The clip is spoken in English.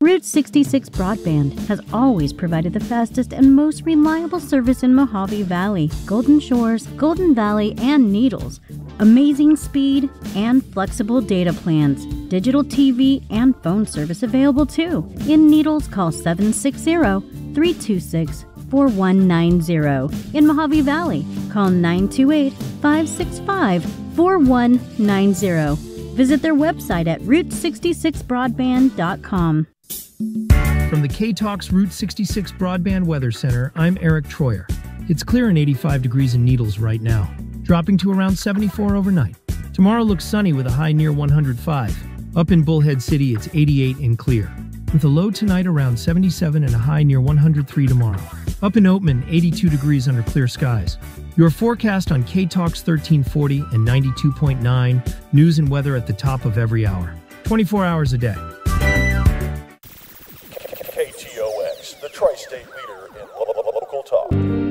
Route 66 Broadband has always provided the fastest and most reliable service in Mojave Valley, Golden Shores, Golden Valley, and Needles. Amazing speed and flexible data plans. Digital TV and phone service available too. In Needles, call 760-326-4190. In Mojave Valley, call 928-565-4190. Visit their website at route66broadband.com. From the K-Talks Route 66 Broadband Weather Center, I'm Eric Troyer. It's clear and 85 degrees in Needles right now, dropping to around 74 overnight. Tomorrow looks sunny with a high near 105. Up in Bullhead City, it's 88 and clear, with a low tonight around 77 and a high near 103 tomorrow. Up in Oatman, 82 degrees under clear skies. Your forecast on K-Talks 1340 and 92.9, news and weather at the top of every hour, 24 hours a day. KTOX, the tri-state leader in local talk.